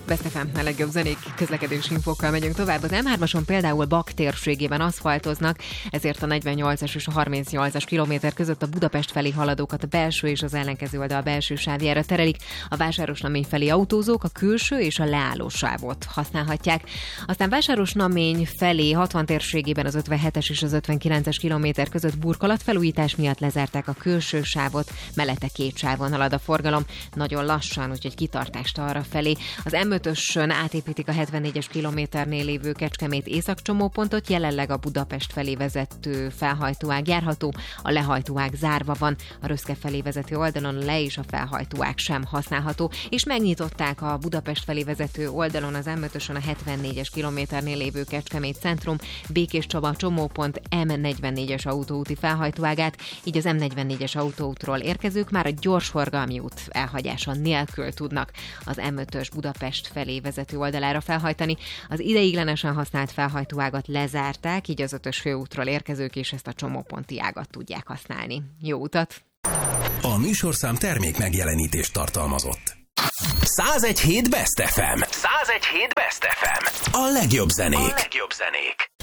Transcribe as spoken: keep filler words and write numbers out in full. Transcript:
Best ef em, a legjobb zenék, közlekedési infókkal megyünk tovább. Az em hármason például Bak térségében aszfaltoznak, ezért a negyvennyolcas és a harmincnyolcas kilométer között a Budapest felé haladókat a belső és az ellenkező oldal belső sávjára terelik. A Vásárosnamény felé autózók a külső és a leálló sávot használhatják. Aztán Vásárosnamény felé hatvan térségében az ötvenhetes és az ötvenkilences kilométer között burkolatfelújítás miatt lezárták a külső sávot, mellette két sávon halad a forgalom, nagyon lassan, úgyhogy kitartást arra felé. Az em ötösön átépítik a hetvennégyes kilométernél lévő Kecskemét északcsomópontot, jelenleg a Budapest felé vezető felhajtóág járható, a lehajtóág zárva van, a Röszke felé vezető oldalon le és a felhajtóág sem használható, és megnyitották a Budapest felé vezető oldalon az em ötösön a hetvennégyes kilométernél lévő Kecskemét centrum, Békés Csaba csomópont em negyvennégyes autóúti felhajtóágát, így az em negyvennégyes autóútról érkezők már a gyorsforgalmi út elhagyása nélkül tudnak az em ötös Budapest felé vezető oldalára felhajtani. Az ideiglenesen használt felhajtóágat lezárták, így az ötös főútról érkezők és ezt a csomóponti ágat tudják használni. Jó utat! A műsorszám termék megjelenítést tartalmazott. százegy hét Best ef em. százegy hét Best ef em. A legjobb zenék. A legjobb zenék.